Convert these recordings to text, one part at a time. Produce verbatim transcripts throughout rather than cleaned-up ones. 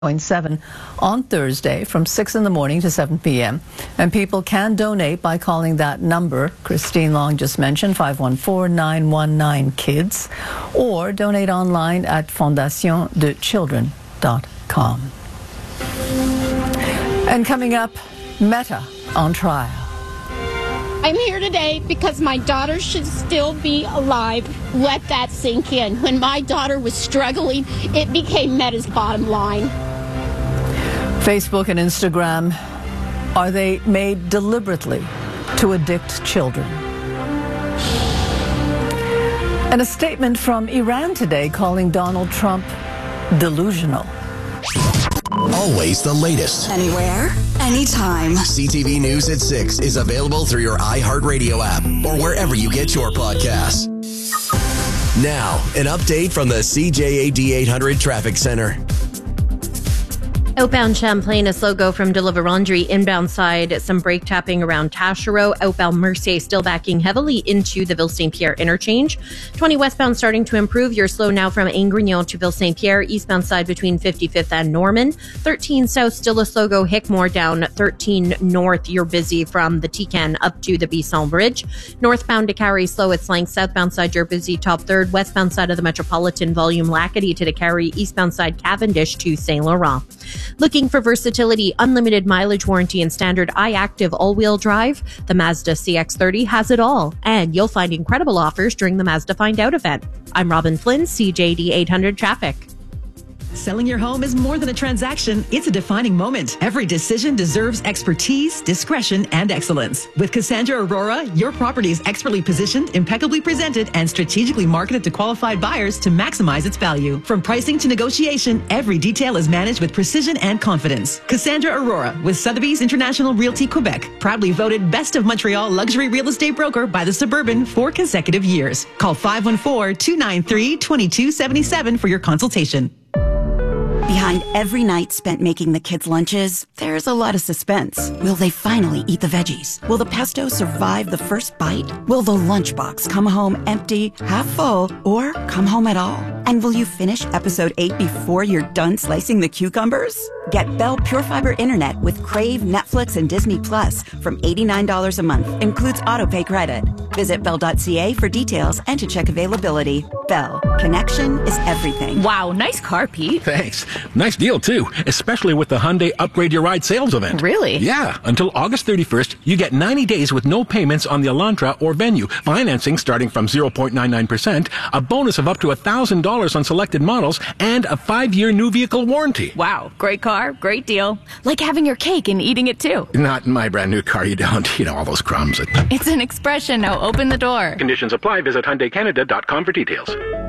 point seven on Thursday from six in the morning to seven p.m. And people can donate by calling that number Christine Long just mentioned, five one four, nine one nine, KIDS, or donate online at fondation de children dot com. And coming up, Meta on trial. I'm here today because my daughter should still be alive. Let that sink in. When my daughter was struggling, it became Meta's bottom line. Facebook and Instagram, are they made deliberately to addict children? And a statement from Iran today calling Donald Trump delusional. Always the latest. Anywhere, anytime. C T V News at six is available through your iHeartRadio app or wherever you get your podcasts. Now, an update from the C J A D eight hundred Traffic Center. Outbound Champlain, a slow go from Deliverandry. Inbound side, some brake tapping around Taschereau. Outbound Mercier still backing heavily into the Ville-Saint-Pierre interchange. twenty westbound starting to improve. You're slow now from Ingrignon to Ville-Saint-Pierre. Eastbound side between fifty-fifth and Norman. thirteen south, still a slow go. Hickmore down. thirteen north, you're busy from the Tican up to the Bisson Bridge. Northbound to Carrie, slow at Slank. Southbound side, you're busy top third. Westbound side of the Metropolitan, volume Lackady to the Carrie. Eastbound side, Cavendish to Saint Laurent. Looking for versatility, unlimited mileage warranty, and standard iActive all-wheel drive? The Mazda C X thirty has it all. And you'll find incredible offers during the Mazda Find Out event. I'm Robin Flynn, C J D eight hundred Traffic. Selling your home is more than a transaction. It's a defining moment. Every decision deserves expertise, discretion, and excellence. With Cassandra Aurora, your property is expertly positioned, impeccably presented, and strategically marketed to qualified buyers to maximize its value. From pricing to negotiation, every detail is managed with precision and confidence. Cassandra Aurora with Sotheby's International Realty Quebec, proudly voted Best of Montreal Luxury Real Estate Broker by the Suburban for consecutive years. Call five one four, two nine three, two two seven seven for your consultation. Behind every night spent making the kids' lunches, there's a lot of suspense. Will they finally eat the veggies? Will the pesto survive the first bite? Will the lunchbox come home empty, half full, or come home at all? And will you finish episode eight before you're done slicing the cucumbers? Get Bell Pure Fiber Internet with Crave, Netflix, and Disney Plus from eighty-nine dollars a month. Includes autopay credit. Visit bell dot c a for details and to check availability. Bell. Connection is everything. Wow, nice car, Pete. Thanks. Nice deal, too, especially with the Hyundai Upgrade Your Ride sales event. Really? Yeah. Until August thirty-first, you get ninety days with no payments on the Elantra or Venue. Financing starting from zero point nine nine percent, a bonus of up to one thousand dollars on selected models, and a five-year new vehicle warranty. Wow, great car, great deal. Like having your cake and eating it, too. Not in my brand new car, you don't. You know, all those crumbs. It's an expression. Now open the door. Conditions apply. Visit Hyundai Canada dot com for details.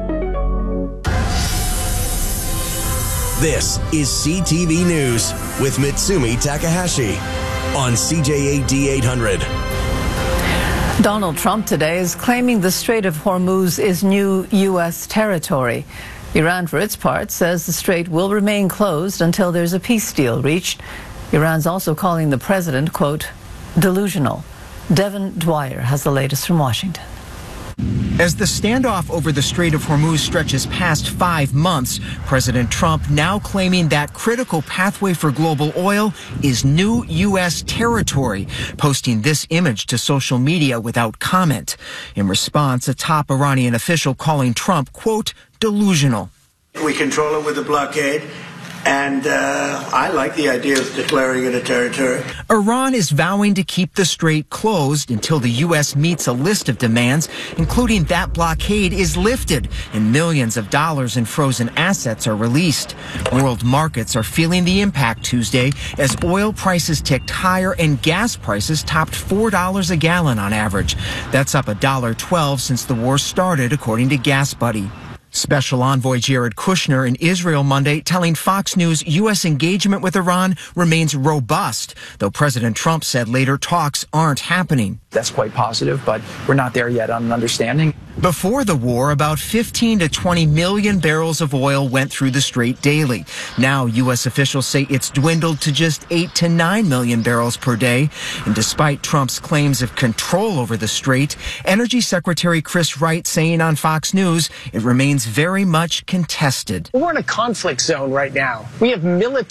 This is C T V News with Mitsumi Takahashi on C J A D eight hundred. Donald Trump today is claiming the Strait of Hormuz is new U S territory. Iran, for its part, says the strait will remain closed until there's a peace deal reached. Iran's also calling the president, quote, delusional. Devin Dwyer has the latest from Washington. As the standoff over the Strait of Hormuz stretches past five months, President Trump now claiming that critical pathway for global oil is new U S territory, posting this image to social media without comment. In response, a top Iranian official calling Trump, quote, delusional. We control it with a blockade. And uh, I like the idea of declaring it a territory. Iran is vowing to keep the strait closed until the U S meets a list of demands, including that blockade is lifted and millions of dollars in frozen assets are released. World markets are feeling the impact Tuesday as oil prices ticked higher and gas prices topped four dollars a gallon on average. That's up one dollar and twelve cents since the war started, according to Gas Buddy. Special Envoy Jared Kushner in Israel Monday telling Fox News U S engagement with Iran remains robust, though President Trump said later talks aren't happening. That's quite positive, but we're not there yet on an understanding. Before the war, about fifteen to twenty million barrels of oil went through the strait daily. Now, U S officials say it's dwindled to just eight to nine million barrels per day. And despite Trump's claims of control over the strait, Energy Secretary Chris Wright saying on Fox News it remains remains very much contested. We're in a conflict zone right now. We have military